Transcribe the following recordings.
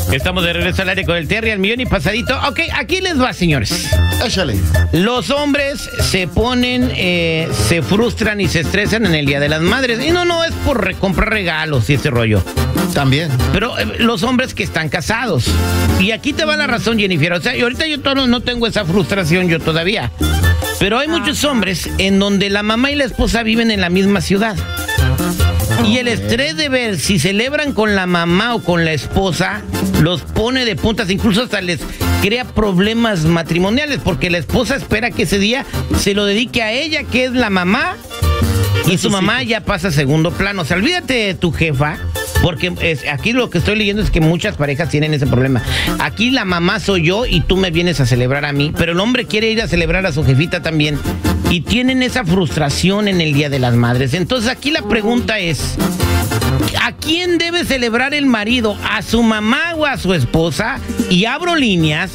Estamos de regreso al aire con el Terry al millón y pasadito. Ok, aquí les va, señores. Échale. Los hombres se ponen, se frustran y se estresan en el Día de las Madres. Y no es por comprar regalos y ese rollo. También. Pero los hombres que están casados. Y aquí te va la razón, Jennifer. O sea, y ahorita yo no tengo esa frustración yo todavía. Pero hay muchos hombres en donde la mamá y la esposa viven en la misma ciudad. Y el estrés de ver si celebran con la mamá o con la esposa los pone de puntas, incluso hasta les crea problemas matrimoniales, porque la esposa espera que ese día se lo dedique a ella, que es la mamá, y su mamá ya pasa a segundo plano. O sea, olvídate de tu jefa, porque aquí lo que estoy leyendo es que muchas parejas tienen ese problema. Aquí la mamá soy yo y tú me vienes a celebrar a mí, pero el hombre quiere ir a celebrar a su jefita también. Y tienen esa frustración en el Día de las Madres. Entonces aquí la pregunta es, ¿a quién debe celebrar el marido? ¿A su mamá o a su esposa? Y abro líneas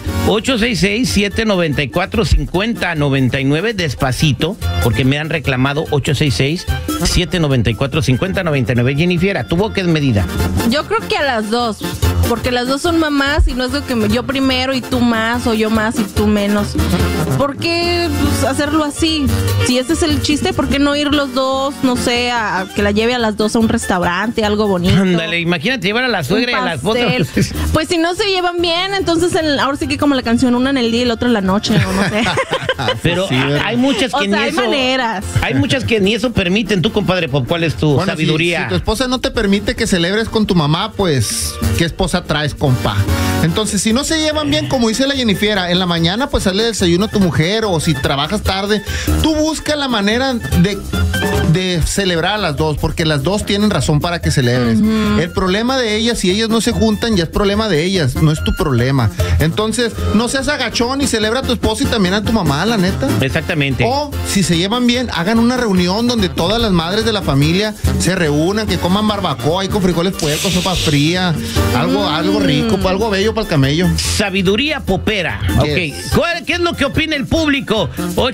866-794-5099, despacito, porque me han reclamado 866-794-5099. Jennifer, ¿tu boca es medida? Yo creo que a las dos, porque las dos son mamás y no es de que yo primero y tú más, o yo más y tú menos. ¿Por qué hacerlo así? Si ese es el chiste, ¿por qué no ir los dos, no sé, a que la lleve a las dos a un restaurante, algo bonito? Ándale, imagínate llevar a la suegra y a la esposa. Pues si no se llevan bien, entonces ahora sí que como la canción, una en el día y la otra en la noche, o no sé. Pero sí, hay muchas que ni hay eso... maneras. Hay muchas que ni eso permiten. Tú, compadre, ¿cuál es tu sabiduría? Si tu esposa no te permite que celebres con tu mamá, pues, ¿qué esposa traes, compa? Entonces, si no se llevan bien, como dice la Jennifer, en la mañana, pues, hazle desayuno a tu mujer, o si trabajas tarde, tú busca la manera de celebrar a las dos, porque las dos tienen razón para que celebres. El problema de ellas, si ellas no se juntan, ya es problema de ellas, no es tu problema. Entonces, no seas agachón y celebra a tu esposa y también a tu mamá, la neta. Exactamente. O, si se llevan bien, hagan una reunión donde todas las madres de la familia se reúnan, que coman barbacoa ahí con frijoles puercos, sopa fría, algo rico, algo bello para el camello. Sabiduría popera. Yes. Ok. ¿Qué es lo que opina el público?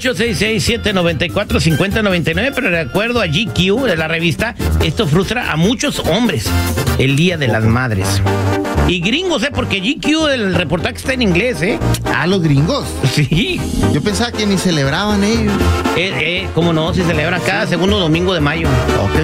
866-794-5099, pero de acuerdo a GQ, de la revista, esto frustra a muchos hombres el Día de las Madres. Y gringos, porque GQ, el reportaje está en inglés, Ah, los gringos. Sí. Yo pensaba que ni celebraban ellos. ¿Cómo no? Si celebran cada segundo domingo de mayo. Ok.